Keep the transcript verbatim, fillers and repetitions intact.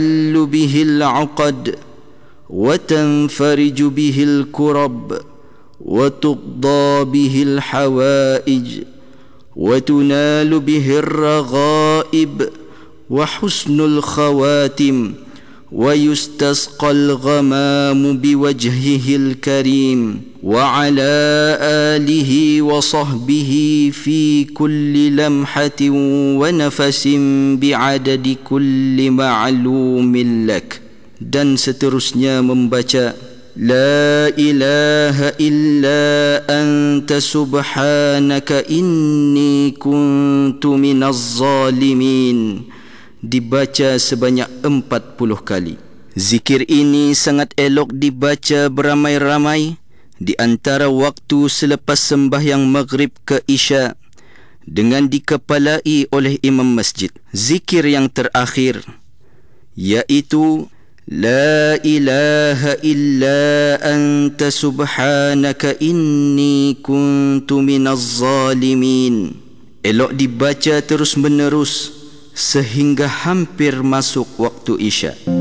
به العقد وتنفرج به الكرب وتقضى به الحوائج وتنال به الرغائب وحسن الخواتم ويستسقى الغمام بوجهه الكريم وعلى آله وصحبه في كل لمحة ونفس بعدد كل معلوم لك. Dan seterusnya membaca La ilaha illa anta subhanaka inni kuntu minaz zalimin, dibaca sebanyak empat puluh kali. Zikir ini sangat elok dibaca beramai-ramai di antara waktu selepas sembahyang maghrib ke isya dengan dikepalai oleh imam masjid. Zikir yang terakhir iaitu La ilaha illa anta subhanaka inni kuntu minaz zalimin elok dibaca terus menerus sehingga hampir masuk waktu isya.